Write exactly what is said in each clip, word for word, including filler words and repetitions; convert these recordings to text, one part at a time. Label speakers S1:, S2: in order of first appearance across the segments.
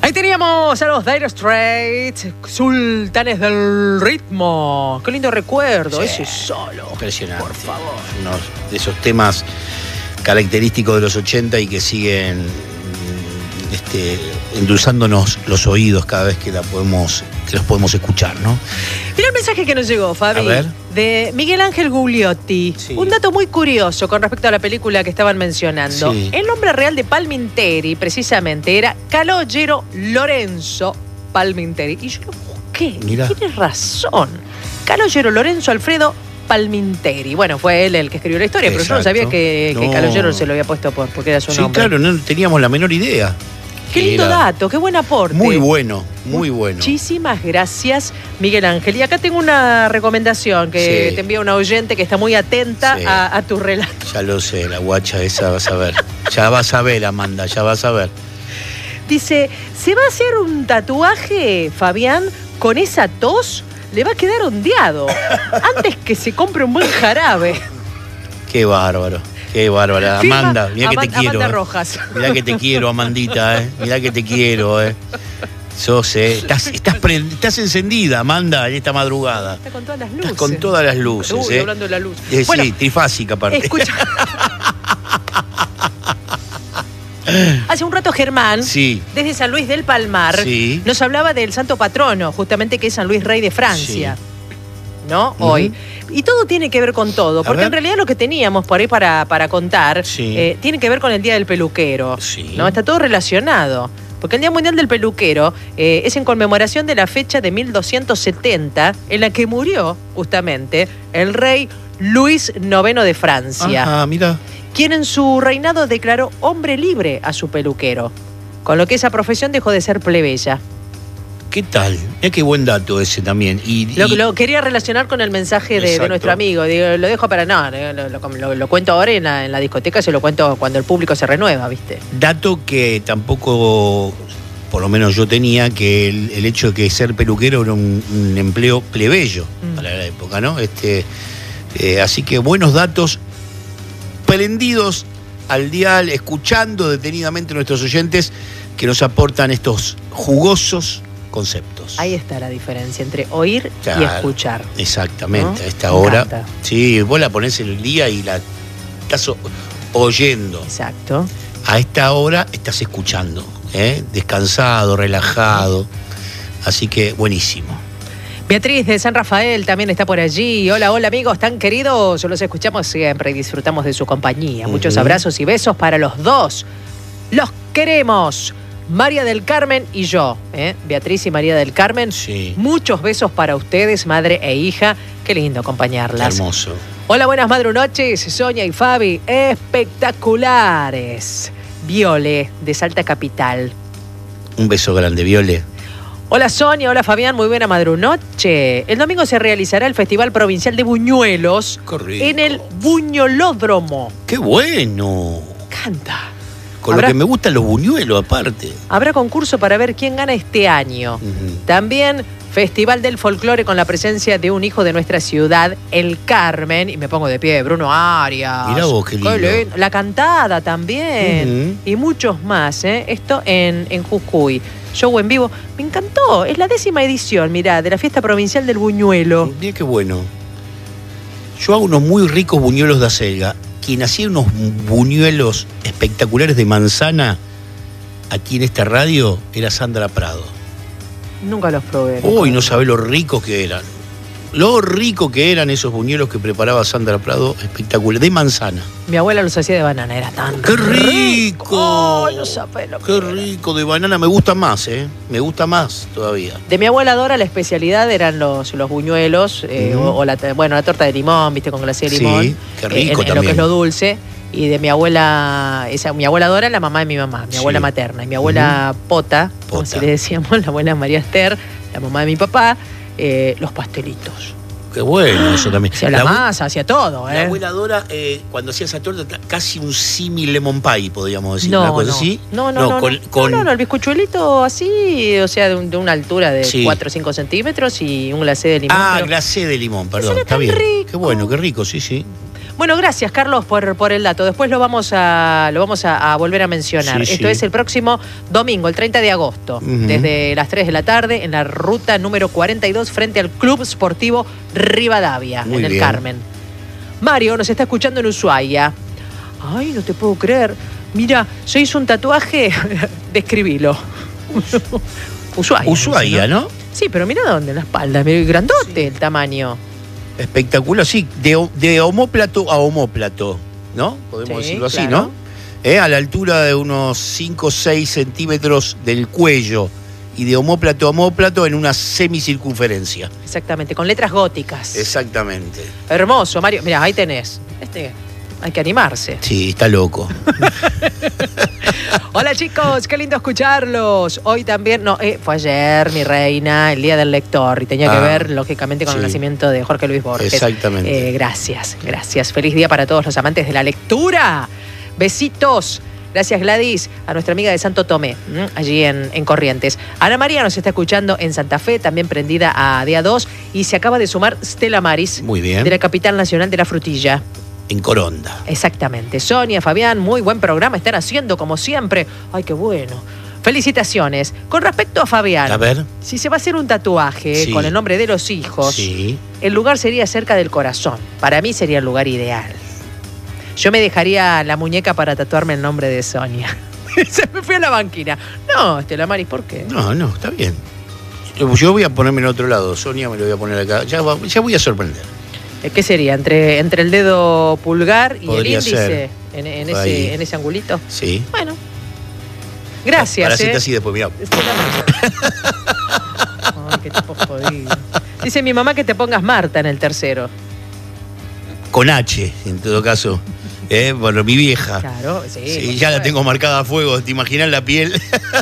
S1: Ahí teníamos a los Dire Straits, sultanes del ritmo. Qué lindo recuerdo, sí, ese solo.
S2: Impresionante.
S1: Por favor.
S2: Uno de esos temas característicos de los ochenta y que siguen este, endulzándonos los oídos cada vez que, la podemos, que los podemos escuchar, ¿no?
S1: Mira el mensaje que nos llegó, Fabi.
S2: A ver.
S1: De Miguel Ángel Gugliotti. Sí. Un dato muy curioso con respecto a la película que estaban mencionando. Sí. El nombre real de Palminteri, precisamente, era Calogero Lorenzo Palminteri. Y yo lo busqué. Mirá. Tienes razón. Calogero Lorenzo Alfredo Palminteri. Bueno, fue él el que escribió la historia, Exacto. Pero yo no sabía que,
S2: no.
S1: que Calogero se lo había puesto por, porque era su
S2: sí,
S1: nombre.
S2: Sí, claro, no teníamos la menor idea.
S1: Qué lindo era... dato, qué buen aporte.
S2: Muy bueno, muy bueno.
S1: Muchísimas gracias, Miguel Ángel. Y acá tengo una recomendación que sí. te envía una oyente que está muy atenta sí. a, a tu relato.
S2: Ya lo sé, la guacha esa vas a ver. Ya vas a ver, Amanda, ya vas a ver.
S1: Dice, ¿se va a hacer un tatuaje, Fabián, con esa tos? Le va a quedar ondeado. Antes que se compre un buen jarabe.
S2: Qué bárbaro. Qué bárbara.
S1: Firma,
S2: Amanda, mirá
S1: Amanda,
S2: que te quiero.
S1: Amanda
S2: eh.
S1: Rojas.
S2: Mirá que te quiero, Amandita, eh. Mirá que te quiero, eh. Sos, eh. Estás, estás, pre, estás encendida, Amanda, en esta madrugada.
S1: Está con todas las luces.
S2: Estás con todas las luces,
S1: Uy,
S2: eh.
S1: hablando de la luz.
S2: Eh,
S1: bueno,
S2: sí, trifásica aparte.
S1: Escucha. Hace un rato Germán,
S2: sí.
S1: desde San Luis del Palmar, sí. nos hablaba del santo patrono, justamente que es San Luis Rey de Francia. Sí. ¿No? Uh-huh. Hoy. Y todo tiene que ver con todo, porque en realidad lo que teníamos por ahí para, para contar sí. eh, tiene que ver con el Día del Peluquero.
S2: Sí.
S1: ¿No? Está todo relacionado. Porque el Día Mundial del Peluquero eh, es en conmemoración de la fecha de mil doscientos setenta en la que murió, justamente, el rey Luis noveno de Francia.
S2: Ajá, mira.
S1: Quien en su reinado declaró hombre libre a su peluquero, con lo que esa profesión dejó de ser plebeya.
S2: ¿Qué tal? Es que buen dato ese también. Y,
S1: lo,
S2: y...
S1: lo quería relacionar con el mensaje de, de nuestro amigo. Digo, lo dejo para no, lo, lo, lo, lo cuento ahora en la, en la discoteca, se lo cuento cuando el público se renueva, ¿viste?
S2: Dato que tampoco, por lo menos yo tenía, que el, el hecho de que ser peluquero era un, un empleo plebeyo mm. para la época, ¿no? Este, eh, así que buenos datos, prendidos al dial, escuchando detenidamente a nuestros oyentes que nos aportan estos jugosos conceptos.
S1: Ahí está la diferencia entre oír claro, y escuchar.
S2: Exactamente,
S1: ¿no?
S2: a esta
S1: Me
S2: hora.
S1: encanta.
S2: Sí, vos la ponés en el día y la estás oyendo.
S1: Exacto.
S2: A esta hora estás escuchando, ¿eh? Descansado, relajado. Así que buenísimo.
S1: Beatriz de San Rafael también está por allí. Hola, hola amigos tan queridos. Los escuchamos siempre y disfrutamos de su compañía. Uh-huh. Muchos abrazos y besos para los dos. Los queremos. María del Carmen y yo, ¿eh? Beatriz y María del Carmen.
S2: Sí.
S1: Muchos besos para ustedes, madre e hija. Qué lindo acompañarlas.
S2: Qué hermoso.
S1: Hola, buenas madrunoches, Sonia y Fabi. Espectaculares. Viole, de Salta Capital.
S2: Un beso grande, Viole.
S1: Hola Sonia, hola Fabián, muy buena madrunoche. El domingo se realizará el Festival Provincial de Buñuelos en el Buñolódromo.
S2: ¡Qué bueno!
S1: Canta.
S2: Con ¿Habrá, lo que me gustan los buñuelos aparte.
S1: Habrá concurso para ver quién gana este año. Uh-huh. También Festival del Folclore con la presencia de un hijo de nuestra ciudad, el Carmen. Y me pongo de pie, Bruno Arias.
S2: Mirá vos, qué lindo. Qué lindo.
S1: La Cantada también. Uh-huh. Y muchos más, ¿eh? Esto en, en Jujuy. Show en vivo. Me encantó. Es la décima edición, mirá, de la Fiesta Provincial del Buñuelo.
S2: Mirá qué bueno. Yo hago unos muy ricos buñuelos de acelga. Quien hacía unos buñuelos espectaculares de manzana aquí en esta radio era Sandra Prado.
S1: Nunca los probé.
S2: Uy, no sabés lo ricos que eran. Lo rico que eran esos buñuelos que preparaba Sandra Prado, espectacular, de manzana.
S1: Mi abuela los hacía de banana, era tan
S2: ¡Qué rico!
S1: Oh, no sabés lo que
S2: ¡Qué
S1: era.
S2: rico! De banana me gusta más, ¿eh? Me gusta más todavía.
S1: De mi abuela Dora la especialidad eran los, los buñuelos, eh, uh-huh. o, o la, bueno, la torta de limón, viste, con glacé de limón.
S2: Sí, qué rico
S1: eh, en,
S2: también.
S1: En lo que es lo dulce. Y de mi abuela, esa, mi abuela Dora, la mamá de mi mamá, mi sí. abuela materna. Y mi abuela uh-huh. Pota, Pota, como si le decíamos, la abuela María Esther, la mamá de mi papá, eh, los pastelitos.
S2: Qué bueno eso también.
S1: Hacía la, la masa, hacía todo, ¿eh?
S2: La abuela Dora, eh, cuando hacía esa torta, casi un símil lemon pie, podríamos decir.
S1: No,
S2: una cosa
S1: no.
S2: así.
S1: No, no, no. No,
S2: con,
S1: no,
S2: con...
S1: no, no, el bizcochuelito así, o sea, de, un, de una altura de
S2: sí.
S1: cuatro o cinco centímetros y un glacé de limón.
S2: Ah,
S1: pero...
S2: glacé de limón, perdón. Está bien.
S1: Rico.
S2: Qué bueno, qué rico, sí, sí.
S1: Bueno, gracias, Carlos, por, por el dato. Después lo vamos a, lo vamos a, a volver a mencionar.
S2: Sí,
S1: Esto
S2: sí.
S1: es el próximo domingo, el treinta de agosto, uh-huh. desde las tres de la tarde, en la ruta número cuarenta y dos, frente al Club Sportivo Rivadavia, Muy en el bien. Carmen. Mario nos está escuchando en Ushuaia. Ay, no te puedo creer. Mira, yo hice un tatuaje, describilo. Ushuaia.
S2: Ushuaia, ¿no? ¿no?
S1: Sí, pero mira dónde, en la espalda, grandote sí. el tamaño.
S2: Espectacular, sí, de, de omóplato a omóplato, ¿no? Podemos sí, decirlo así, claro. ¿no? Eh, a la altura de unos cinco o seis centímetros del cuello y de omóplato a omóplato en una semicircunferencia.
S1: Exactamente, con letras góticas.
S2: Exactamente.
S1: Hermoso, Mario. Mira, ahí tenés. Este, hay que animarse.
S2: Sí, está loco.
S1: Hola chicos, qué lindo escucharlos. Hoy también, no, eh, fue ayer, mi reina, el Día del Lector, y tenía ah, que ver, lógicamente, con sí. el nacimiento de Jorge Luis Borges.
S2: Exactamente.
S1: Eh, gracias, gracias. Feliz día para todos los amantes de la lectura. Besitos. Gracias, Gladys, a nuestra amiga de Santo Tomé, allí en, en Corrientes. Ana María nos está escuchando en Santa Fe, también prendida a día dos, y se acaba de sumar Stella Maris,
S2: Muy bien.
S1: de la capital nacional de la frutilla.
S2: En Coronda.
S1: Exactamente. Sonia, Fabián, muy buen programa están haciendo, como siempre. Ay, qué bueno. Felicitaciones. Con respecto a Fabián,
S2: a ver.
S1: si se va a hacer un tatuaje sí. con el nombre de los hijos, sí. el lugar sería cerca del corazón. Para mí sería el lugar ideal. Yo me dejaría la muñeca para tatuarme el nombre de Sonia. Se me fue a la banquina. No, Estela Maris, ¿por qué?
S2: No, no, está bien. Yo voy a ponerme en otro lado. Sonia me lo voy a poner acá. Ya, va, ya voy a sorprender.
S1: ¿Qué sería? ¿Entre, entre el dedo pulgar y
S2: Podría
S1: el índice?
S2: Ser.
S1: En, en, ese, ¿En ese angulito?
S2: Sí.
S1: Bueno. Gracias.
S2: Para
S1: ¿eh?
S2: hacerte así después, mirá.
S1: Ay, qué tipo jodido. Dice mi mamá que te pongas Marta en el tercero.
S2: Con H, en todo caso. ¿Eh? Bueno, mi vieja.
S1: Claro, sí.
S2: Sí, ya la tengo marcada a fuego. ¿Te imaginas la piel?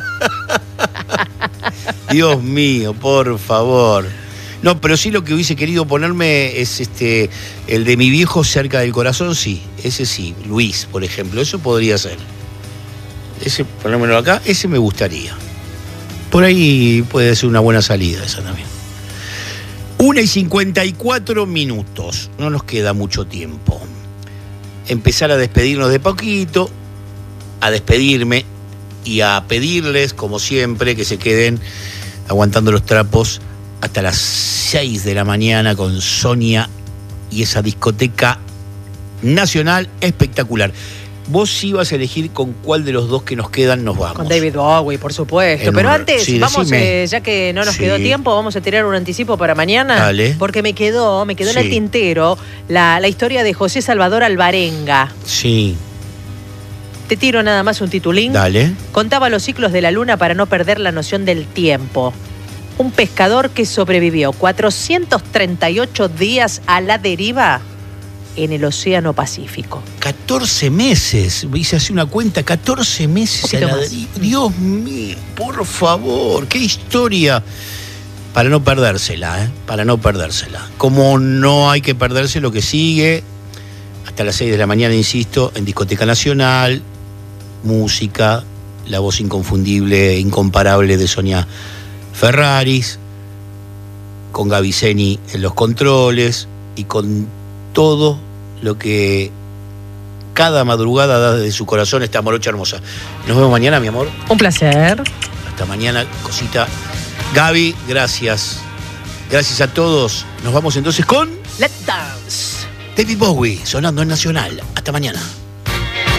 S2: Dios mío, por favor. No, pero sí lo que hubiese querido ponerme es este el de mi viejo cerca del corazón, sí. Ese sí, Luis, por ejemplo. Eso podría ser. Ese, ponérmelo acá, ese me gustaría. Por ahí puede ser una buena salida esa también. Una y cincuenta y cuatro minutos. No nos queda mucho tiempo. Empezar a despedirnos de poquito, a despedirme y a pedirles, como siempre, que se queden aguantando los trapos hasta las seis de la mañana con Sonia y esa discoteca nacional espectacular. Vos sí vas a elegir con cuál de los dos que nos quedan nos vamos.
S1: Con David Bowie, por supuesto. En Pero un... antes, sí, vamos, eh, ya que no nos sí. quedó tiempo, vamos a tirar un anticipo para mañana.
S2: Dale.
S1: Porque me quedó, me quedó
S2: sí.
S1: en el tintero la, la historia de José Salvador Alvarenga.
S2: Sí.
S1: Te tiro nada más un titulín.
S2: Dale.
S1: Contaba los ciclos de la luna para no perder la noción del tiempo. Un pescador que sobrevivió cuatrocientos treinta y ocho días a la deriva en el Océano Pacífico.
S2: catorce meses, hice así una cuenta, catorce meses a la deriva. Dios mío, por favor, qué historia. Para no perdérsela, ¿eh? Para no perdérsela. Como no hay que perderse lo que sigue, hasta las seis de la mañana, insisto, en Discoteca Nacional, música, la voz inconfundible e incomparable de Sonia Ferraris, con Gaviceni en los controles y con todo lo que cada madrugada da desde su corazón esta morocha hermosa. Nos vemos mañana, mi amor.
S1: Un placer.
S2: Hasta mañana, cosita. Gaby, gracias. Gracias a todos. Nos vamos entonces con
S1: Let's Dance.
S2: David Bowie, sonando en Nacional. Hasta mañana.